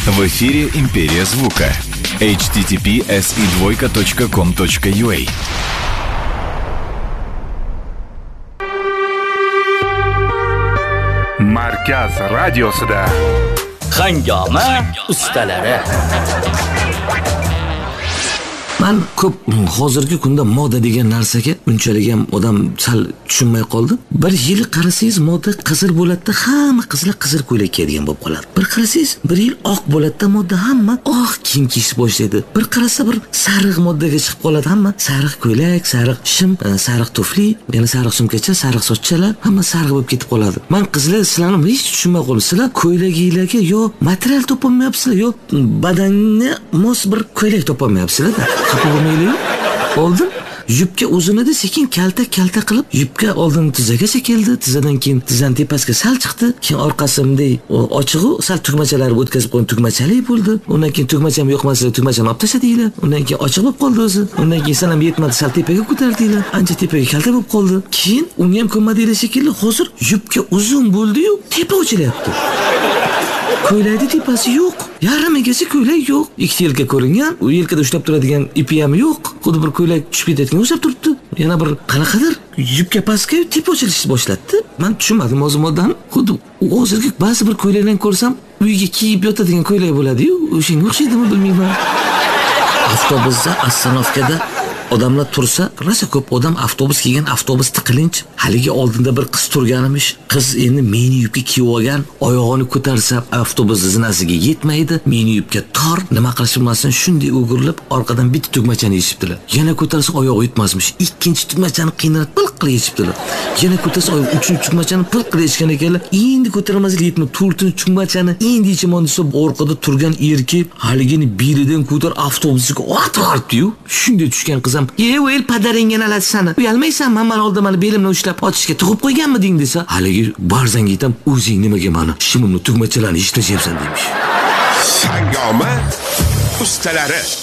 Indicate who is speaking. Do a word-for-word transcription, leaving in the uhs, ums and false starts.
Speaker 1: В эфире «Империя звука». эйч ти ти пи эс и двойка точка ком точка ю а.
Speaker 2: Markaz radiosida
Speaker 3: Hangoma ustalari.
Speaker 4: Men ko'p hozirgi kunda moda degan narsaga unchalik ham odam sal tushunmay qoldi. Bir yil qarasangiz moda qizil bo'ladi, hamma qizlar qizil ko'ylak kiyadigan bo'lib qoladi. Bir qarasangiz bir yil oq bo'ladi, moda hamma oq kiyim kiyishni boshlaydi. Bir qarasa bir sariq modaga chiqib qoladi, hamma sariq ko'ylak, sariq shim, sariq tufli, yana sariq sumkacha, sariq sochchalar, hamma sariq bo'lib ketib qoladi. Men qizlar sizlarni hech tushunmay qoldim. Sizlar ko'ylaginglarga yo material topolmayapsizlar, yo badanni mos bir ko'ylak topolmayapsizlar-da. Xafa oldin yubka uzunida sekin kalta kalta qilib yubka oldin tizagacha keldi, tizadan keyin tizan tepasiga sal chiqdi, keyin orqasi bunday ochig'i sal tugmachalarni o'tkazib qo'yib tugmachalik bo'ldi. Undan keyin tugmacham yo'qmasa tugmachani olib tashladinglar. Undan keyin ochiq bo'lib qoldi o'zi. Undan keyin salam yetmadi, sal tepaga ko'tardinglar. Ancha tepaga kalta bo'lib qoldi. Keyin uni ham ko'madinglar shekilli. Hozir yubka uzun bo'ldi-yu, tepa ochilyapti. Ko'ylakning tepasi yo'q. Yarimigacha ko'ylak yo'q. Ikkita yelka ko'ringan, u yelkada ushlab turadigan ipi ham yo'q. Xuddi bir ko'ylak tushib ketayotgan o'sab turibdi. Yana bir qanaqadir yubka pastga tepa ochilishni boshladi. Men tushunmadim o'zim modani. Xuddi hozirgi ba'zi bir ko'ylaklarni ko'rsam, uyga kiyib yotadigan ko'ylak bo'ladi-yu, o'shanga o'xshaydimi bilmayman. Avtobusda, ostanovkada odamlar tursa, rosa ko'p odam avtobus kiygan, avtobus tiqilinch. Haligi oldinda bir qiz turganimish. Qiz endi mini yubka kiyib olgan, oyog'ini ko'tarsa avtobus zinasiga yetmaydi. Mini yubka tor, nima qilish bilmasdan shunday o'girilib orqadan bitta tugmachani yechibdilar. Yana ko'tarsa oyog'i yetmasmish. Ikkinchi tugmachani qiynalib pil qilib yechibdilar. Yana ko'tarsa oyog'i uchinchi tugmachani pil qilib yechgan ekanlar. Endi ko'tarmaslik yetmay, to'rtinchi tugmachani endi yechamonda orqada turgan erkak haligini biridan ko'tar avtobusga otib-yu. Shunday tushgan qiz "Ey, el padaringga nalasana. Uyalmaysanmi? Men oldin meni belimni ushlab ochishga tug'ib qo'yganmiding" desa, haligi barzanga aytam, "O'zing nimaga meni shimimni tugmachalarni ishlashyapsan" demiş.
Speaker 2: Hangoma ustalari.